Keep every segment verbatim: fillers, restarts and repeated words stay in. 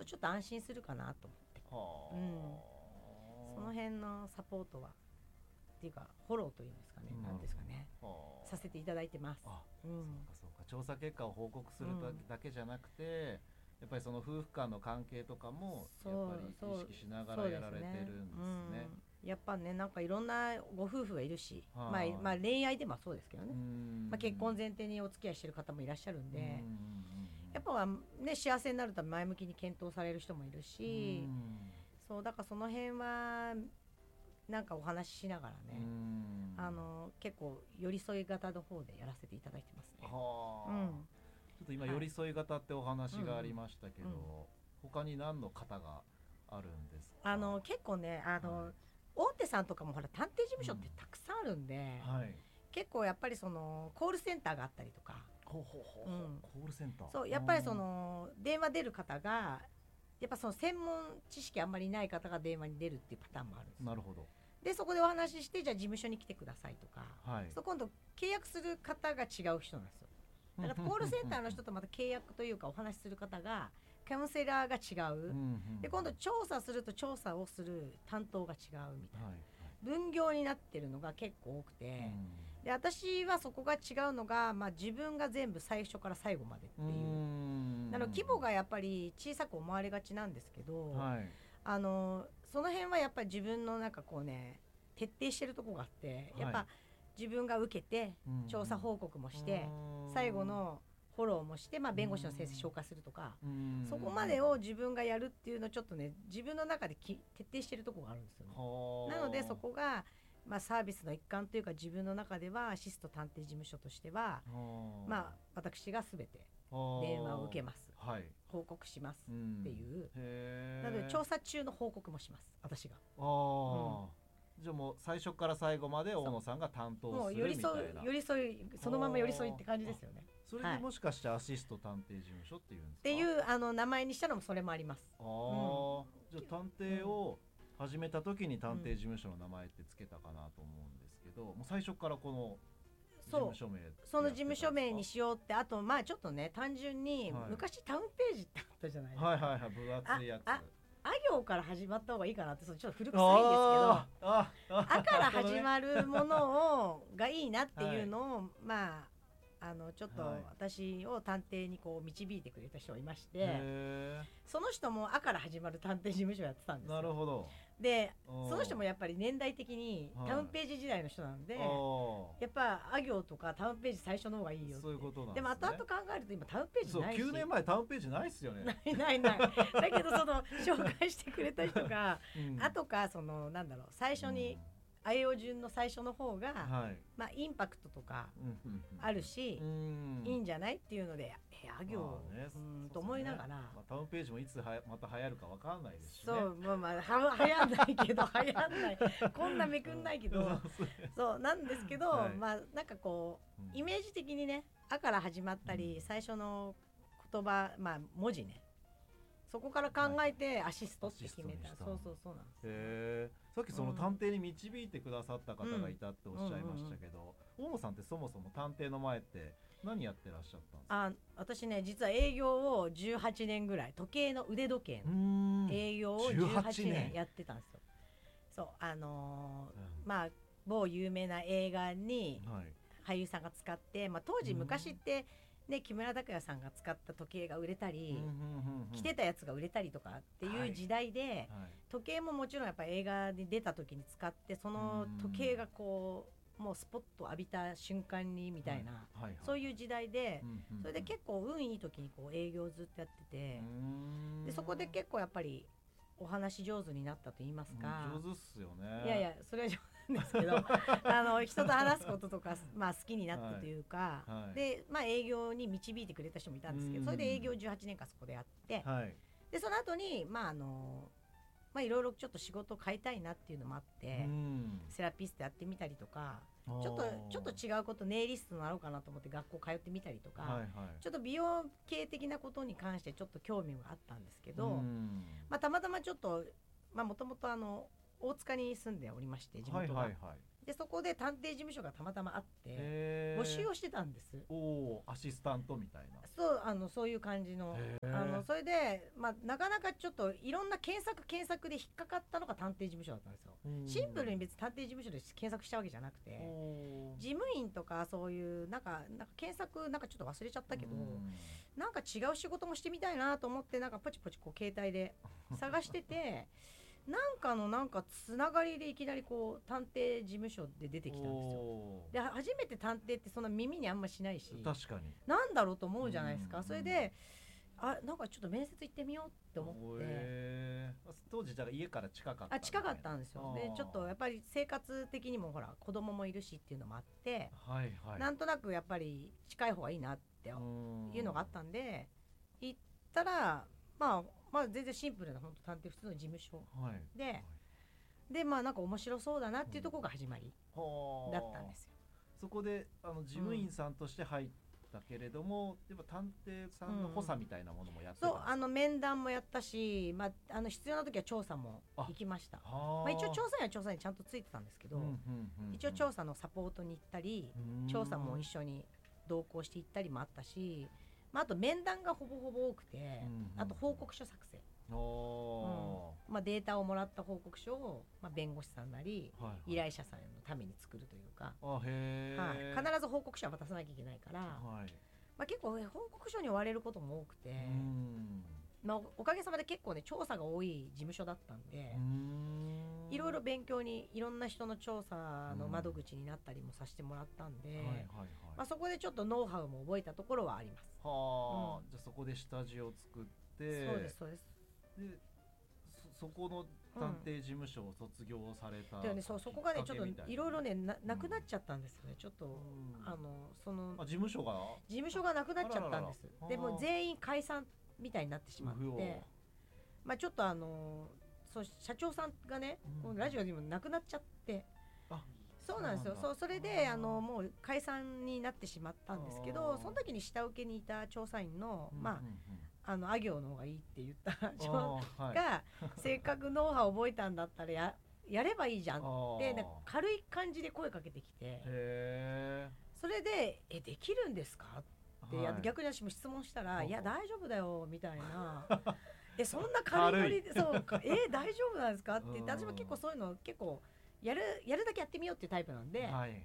とちょっと安心するかなと思って、 はあ、 うん、その辺のサポートはっていうかフォローというんですかね、 うん、 なんですかね、 はあ、 させていただいてます。 あ、 うん、 そうかそうか、調査結果を報告するだけじゃなくて、やっぱりその夫婦間の関係とかもやっぱり意識しながらやられてるんですね。 うん、やっぱね、なんかいろんなご夫婦がいるし、まあ、まあ恋愛でもそうですけどね、まあ、結婚前提にお付き合いしてる方もいらっしゃるんで、うんやっぱね幸せになると前向きに検討される人もいるし、そうだからその辺はなんかお話ししながらね、あの結構寄り添い型の方でやらせていただいてますね。はあ、うん、 ちょっと今寄り添い型ってお話がありましたけど、はい、うんうん、他に何の方があるんですか？ あの結構ね、あの、はい、大手さんとかもほら探偵事務所ってたくさんあるんで、うん、はい、結構やっぱりそのコールセンターがあったりとか、 ほうほうほう、うん、コールセンター、 そうやっぱりその電話出る方がやっぱその専門知識あんまりない方が電話に出るっていうパターンもあるんですよ。 なるほど。 でそこでお話しして、じゃあ事務所に来てくださいとか、はい、そう今度契約する方が違う人なんですよ。だからコールセンターの人とまた契約というかお話しする方がカウンセラーが違う、うん、で今度調査すると調査をする担当が違うみたいな、はい、分業になってるのが結構多くて、うん、で私はそこが違うのが、まあ、自分が全部最初から最後までっていう、うん、なの規模がやっぱり小さく思われがちなんですけど、はい、あのその辺はやっぱり自分のなんかこうね徹底してるとこがあって、やっぱ自分が受けて調査報告もして、うん、最後のフォローもして、まあ、弁護士の先生紹介するとか、うん、そこまでを自分がやるっていうのをちょっとね自分の中でき徹底してるとこがあるんですよね。なのでそこが、まあ、サービスの一環というか自分の中ではアシスト探偵事務所としては、まあ、私が全て電話を受けます、はい、報告しますっていう、うん、なので調査中の報告もします私が。あ、 うん、じゃあもう最初から最後まで大野さんが担当するみたいな、 寄り添いそのまま寄り添いって感じですよね。 それでもしかしてアシスト探偵事務所っていうんですか？ っていうあの名前にしたのもそれもあります。あ、うん、 じゃあ探偵を始めた時に探偵事務所の名前ってつけたかなと思うんですけど、もう最初からこの事務所名、 その事務所名にしようって。あとまあちょっとね単純に、はい、昔タウンページってあったじゃないですか。 はいはいはい、分厚いやつ。 ああ行から始まった方がいいかなって、ちょっと古臭いんですけど、あああから始まるものをがいいなっていうのを、はい、まああのちょっと私を探偵にこう導いてくれた人がいまして、その人も「あ」から始まる探偵事務所やってたんですよ。 なるほど。 でその人もやっぱり年代的にタウンページ時代の人なんで、はい、やっぱあ行とかタウンページ最初の方がいいよって。 そういうことなんですね。 でも後々考えると今タウンページないし、 そうきゅうねんまえタウンページないっすよね。 ないないないだけどその紹介してくれた人が、うん、後かそのなんだろう最初に、うん、あいうえお順の最初の方が、はい、まあインパクトとかあるし、うん、いいんじゃないっていうので、えあ行、まあね、うんと思いながら、まあ、タウンページもいつはまた流行るかわかんないですしね。 そうまあまあは流行んないけど流行んないこんなめくんないけどそうなんですけど、はい、まあなんかこうイメージ的にね「あ」から始まったり、うん、最初の言葉まあ文字ね、そこから考えてアシストって決めた、はい、そうそうそうなんです。 へー、さっきその探偵に導いてくださった方がいたっておっしゃいましたけど、大野さんってそもそも探偵の前って何やってらっしゃったんですか？ あ、私ね実は営業をじゅうはちねんぐらい、時計の腕時計の営業をじゅうはちねんやってたんですよ。そうあのーうん、まあ某有名な映画に俳優さんが使って、まあ、当時昔ってね、木村拓哉さんが使った時計が売れたり、着てたやつが売れたりとかっていう時代で、はいはい、時計ももちろんやっぱ映画に出た時に使って、その時計がこうもうスポット浴びた瞬間にみたいな、はいはいはい、そういう時代で、それで結構運いい時にこう営業ずっとやってて、でそこで結構やっぱりお話上手になったと言いますか。 上手っすよね。 いやいやそれは上手なんですけどあの人と話すこととか、まあ、好きになったというか、はいはい、で、まあ、営業に導いてくれた人もいたんですけど、それで営業じゅうはちねんかんそこでやって、はい、でその後にまああのまあいろいろちょっと仕事を変えたいなっていうのもあって、セラピストやってみたりとか、ちょっとちょっと違うこと、ネイリストになろうかなと思って学校通ってみたりとか、はいはい、ちょっと美容系的なことに関してちょっと興味があったんですけど、まあ、たまたまちょっともともと大塚に住んでおりまして、地元が、はいはいはい、 でそこで探偵事務所がたまたまあって募集をしてたんです。 おアシスタントみたいな。 そうあのそういう感じのあのそれで、まあ、なかなかちょっといろんな検索検索で引っかかったのが探偵事務所だったんですよ。シンプルに別に探偵事務所で検索したわけじゃなくて事務員とかそういうなんかなんか検索なんかちょっと忘れちゃったけどなんか違う仕事もしてみたいなと思ってなんかポチポチこう携帯で探しててなんかのなんかつながりでいきなりこう探偵事務所で出てきたんですよ。で初めて探偵ってそんな耳にあんましないし確かになんだろうと思うじゃないですか。それであなんかちょっと面接行ってみようって思って当時じゃあ家から近かったあ近かったんですよ。でちょっとやっぱり生活的にもほら子供もいるしっていうのもあって、はいはい、なんとなくやっぱり近い方がいいなっていうのがあったんで行ったらまあまあ全然シンプルな本当探偵普通の事務所で、はいはい、でまあなんか面白そうだなっていうところが始まりだったんですよ。 そこであの事務員さんとして入ったけれども、うん、でも探偵さんの補佐みたいなものもやってたんですか？ そうあの面談もやったし、まあ、あの必要な時は調査も行きました。まあ、一応調査員は調査員ちゃんとついてたんですけど、うんうんうんうん、一応調査のサポートに行ったり調査も一緒に同行して行ったりもあったし、まあ、あと面談がほぼほぼ多くて、うんうん、あと報告書作成、うんまあ、データをもらった報告書を、まあ、弁護士さんなり、はいはい、依頼者さんのために作るというか、あへはい、必ず報告書は渡さなきゃいけないから、はいまあ、結構報告書に追われることも多くて、うんまあ、おかげさまで結構ね調査が多い事務所だったんでうんいろいろ勉強にいろんな人の調査の窓口になったりもさせてもらったんで、はいはいはいまあ、そこでちょっとノウハウも覚えたところはあります。 はあ、うん、じゃあそこで下地を作ってそうですそうですで そ, そこの探偵事務所を卒業された、 うん、でね、そうそこがねちょっといろいろね な, なくなっちゃったんですよね、うん、ちょっと、うん、あのそのあ事務所が事務所がなくなっちゃったんです。でも全員解散みたいになってしまって、まあ、ちょっとあのそう社長さんがね、うん、ラジオにもなくなっちゃって、あそうなんですよ。そうそれであのもう解散になってしまったんですけど、その時に下請けにいた調査員の、うん、まああのあ行の方がいいって言った人がせっかくノウハウ覚えたんだったら や, やればいいじゃんってなんか軽い感じで声かけてきて、へそれでえできるんですかってや、はい、逆に私も質問したらいや大丈夫だよみたいなえそんな軽いノリでそうえ大丈夫なんですかって言って、私も結構そういうの結構やるやるだけやってみようっていうタイプなんで、はいはいはい、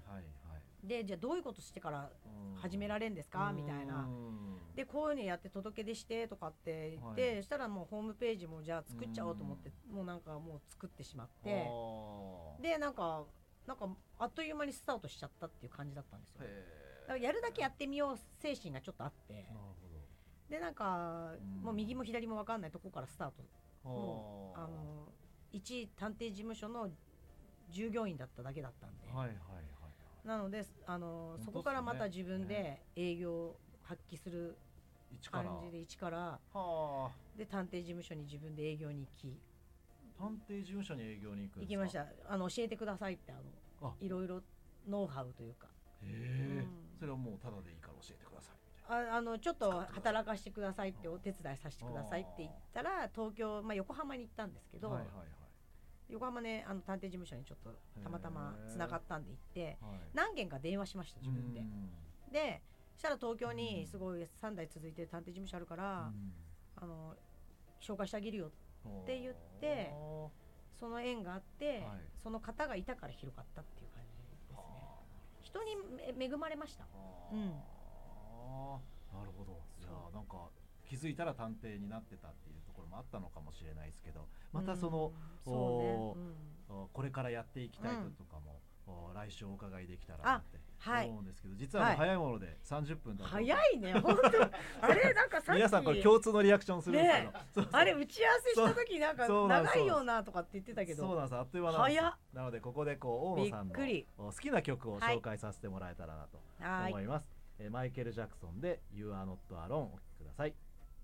でじゃあどういうことしてから始められるんですかみたいなでこういうのやって届け出してとかって言って、はい、したらもうホームページもじゃあ作っちゃおうと思ってもうなんかもう作ってしまってでなんかなんかあっという間にスタートしちゃったっていう感じだったんですよ。だからやるだけやってみよう精神がちょっとあってでなんかもう右も左も分かんないとこからスタートもうあの一探偵事務所の従業員だっただけだったんで、はいはいはい、なのであのそこからまた自分で営業を発揮する感じで一からで探偵事務所に自分で営業に行き探偵事務所に営業に行くんですか？ 行きました。あの教えてくださいってあのあいろいろノウハウというかへえ、うん、それはもうただでいいから教えてくださいみたいなあ, あのちょっと働かせてくださいってお手伝いさせてくださいって言ったら東京、まあ、横浜に行ったんですけど、はいはいはい、横浜ねあの探偵事務所にちょっとたまたまつながったんで行って、はい、何件か電話しました自分で。でしたら東京にすごいさんだい続いてる探偵事務所あるからあの紹介してあげるよって言ってその縁があって、はい、その方がいたから広かったっていう感じですね。人に恵まれました。うん、 なるほど。じゃあなんか気づいたら探偵になってたっていうところもあったのかもしれないですけど、またその、うんそうねうん、これからやっていきたいこととかも、うん、来週お伺いできたらなって思うんですけど、はい、実はもう早いものでさんじゅっぷんだと、 はい、早いね本当あれなんかさっき皆さんこれ共通のリアクションするんですけど、ね、 そうそうあれ打ち合わせした時なんか長いよなとかって言ってたけどそうなんですあっという間なんですなのでここでこう大野さんの好きな曲を紹介させてもらえたらなと思います、はい、えマイケル・ジャクソンで You are not alone お聴きください。